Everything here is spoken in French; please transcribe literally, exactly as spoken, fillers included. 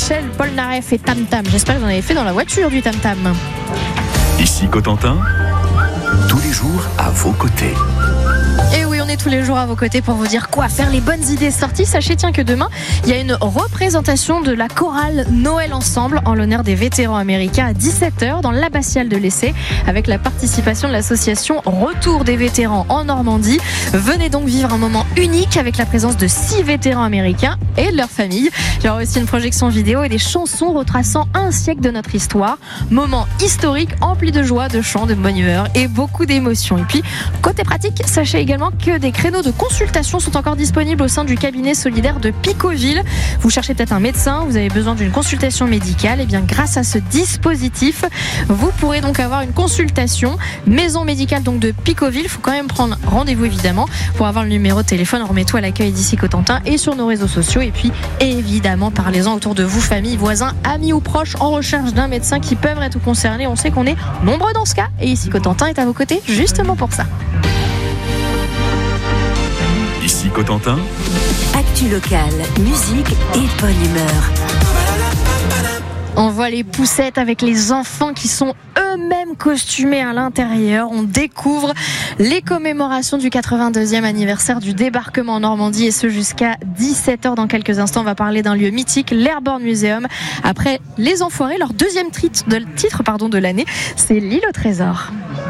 Michel Polnareff et Tam Tam. J'espère que vous en avez fait dans la voiture du Tam Tam. Ici Cotentin, tous les jours à vos côtés. Et oui, on est tous les jours à vos côtés pour vous dire quoi faire, les bonnes idées sorties. Sachez tiens que demain, il y a une représentation de la chorale Noël Ensemble en l'honneur des vétérans américains à dix-sept heures dans l'abbatiale de l'Essai avec la participation de l'association Retour des vétérans en Normandie. Venez donc vivre un moment unique avec la présence de six vétérans américains et de leurs familles. Il y aura aussi une projection vidéo et des chansons retraçant un siècle de notre histoire. Moment historique empli de joie, de chants, de bonne humeur et beaucoup d'émotions. Et puis, côté pratique, sachez également que des créneaux de consultation sont encore disponibles au sein du cabinet solidaire de Picoville. Vous cherchez peut-être un médecin, vous avez besoin d'une consultation médicale. Et bien, grâce à ce dispositif, vous pourrez donc avoir une consultation maison médicale donc de Picoville. Il faut quand même prendre rendez-vous évidemment. Pour avoir le numéro de téléphone, remettez-vous à l'accueil d'ici Cotentin et sur nos réseaux sociaux. Et puis, évidemment, parlez-en autour de vous, famille, voisins, amis ou proches en recherche d'un médecin qui peuvent être concernés. On sait qu'on est nombreux dans ce cas. Et ici Cotentin est à vos côtés justement pour ça. Ici Cotentin, actu locale, musique et bonne humeur. On voit les poussettes avec les enfants qui sont eux-mêmes costumés à l'intérieur. On découvre les commémorations du quatre-vingt-deuxième anniversaire du débarquement en Normandie et ce jusqu'à dix-sept heures. Dans quelques instants, on va parler d'un lieu mythique, l'Airborne Museum. Après Les Enfoirés, leur deuxième titre de, titre, pardon, de l'année, c'est L'île au trésor.